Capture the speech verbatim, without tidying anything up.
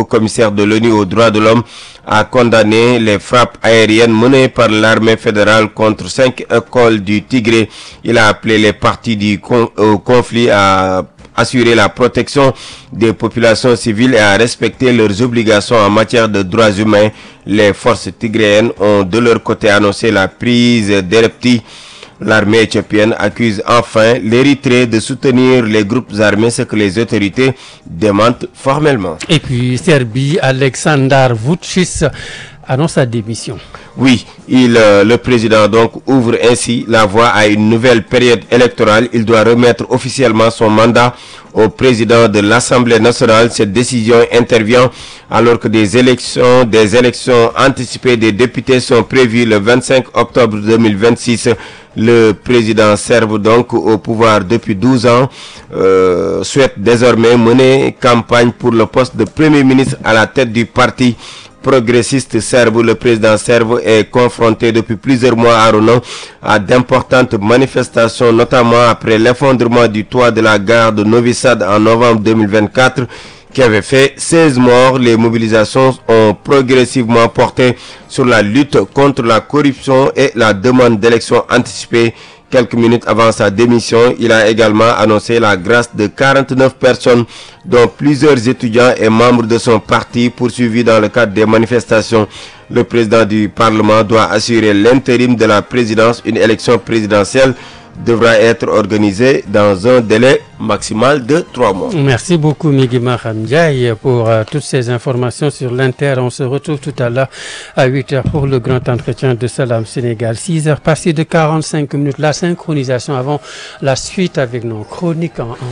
haut-commissaire de l'ONU aux droits de l'homme a condamné les frappes aériennes menées par l'armée fédérale contre cinq écoles du Tigré. Il a appelé les parties du con- au conflit à assurer la protection des populations civiles et à respecter leurs obligations en matière de droits humains. Les forces tigréennes ont de leur côté annoncé la prise d'Erepti. L'armée éthiopienne accuse enfin l'Érythrée de soutenir les groupes armés, ce que les autorités démentent formellement. Et puis Serbie, Aleksandar Vučić annonce sa démission. Oui, il, euh, le président donc ouvre ainsi la voie à une nouvelle période électorale. Il doit remettre officiellement son mandat au président de l'Assemblée nationale. Cette décision intervient alors que des élections, des élections anticipées des députés sont prévues le vingt-cinq octobre deux mille vingt-six. Le président serbe, donc au pouvoir depuis douze ans, euh, souhaite désormais mener campagne pour le poste de Premier ministre à la tête du parti progressiste serbe. Le président serbe est confronté depuis plusieurs mois à Rono à d'importantes manifestations, notamment après l'effondrement du toit de la gare de Novi Sad en novembre deux mille vingt-quatre qui avait fait seize morts. Les mobilisations ont progressivement porté sur la lutte contre la corruption et la demande d'élections anticipées. Quelques minutes avant sa démission, il a également annoncé la grâce de quarante-neuf personnes, dont plusieurs étudiants et membres de son parti poursuivis dans le cadre des manifestations. Le président du Parlement doit assurer l'intérim de la présidence. Une élection présidentielle devra être organisée dans un délai maximal de trois mois. Merci beaucoup Migima Khamdiaye pour euh, toutes ces informations sur l'Inter. On se retrouve tout à l'heure à huit heures pour le grand entretien de Salam Sénégal. six heures passées de quarante-cinq minutes. La synchronisation avant la suite avec nos chroniques en